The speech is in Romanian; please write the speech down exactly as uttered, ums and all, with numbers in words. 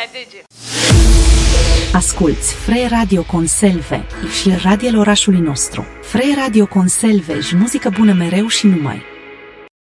deget. Asculți Freie Radio Conselve și radiile orașului nostru. Freie Radio Conselve și muzică bună mereu și numai.